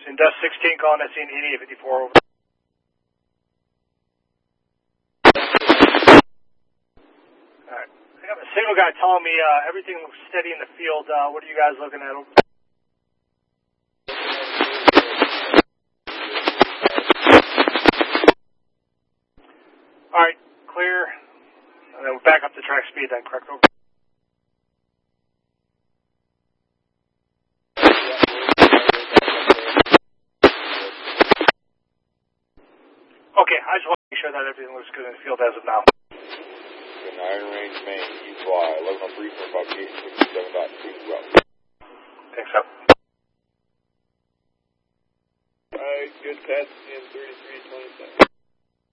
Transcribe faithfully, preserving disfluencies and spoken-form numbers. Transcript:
Dust sixteen calling S C N eighty-eight fifty-four over. Alright. I got a signal guy telling me uh, everything looks steady in the field. Uh, what are you guys looking at? Alright, clear. And then we'll back up to track speed then, correct? Over. Okay, I just want to make sure that everything looks good in the field as of now. In Iron Range, Maine, you fly eleven oh three for propagation sixty-seven dot two well. Thanks, up. Alright, good pass in thirty-three twenty-seven.